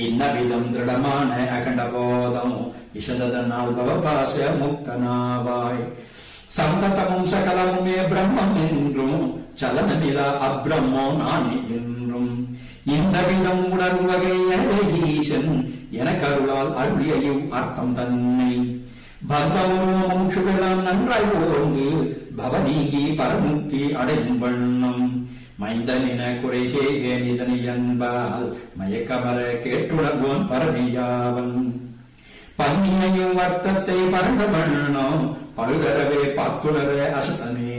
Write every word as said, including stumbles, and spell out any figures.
இன்னவிதம் திருடமான அகண்டபோதம் இசதனால் பவபாச முக்தனாவாய். சந்ததமும் சகலமுமே பிரம்மம் என்றும் சலனமிலா அப்ரம்மோ நானே என்றும் இந்த விதம் உணர்வகைய ஈசன் எனக்கருளால் அருளியையும் அர்த்தம் தன்னை பந்தமும் சுகலாம் நன்றாய் ஓங்கு பவநீகி பரமுக்தி அடையும் வண்ணம் மைந்தனின குறை செய்கேன் இதனை என்பால் மயக்கமர கேட்டுணர்வோன் பரவியாவன். பன்னியையும் வர்த்தத்தை பரந்த வண்ணம் பழுதரவே பார்த்துணர அசத்தனே